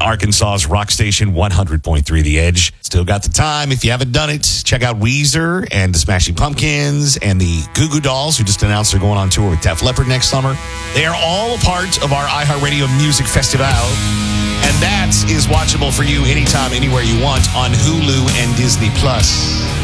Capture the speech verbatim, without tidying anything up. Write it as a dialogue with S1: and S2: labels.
S1: Arkansas's rock station, one hundred point three The Edge. Still got the time. If you haven't done it, check out Weezer and the Smashing Pumpkins and the Goo Goo Dolls, who just announced they're going on tour with Def Leppard next summer. They are all a part of our iHeartRadio Music Festival. And that is watchable for you anytime, anywhere you want on Hulu and Disney Plus.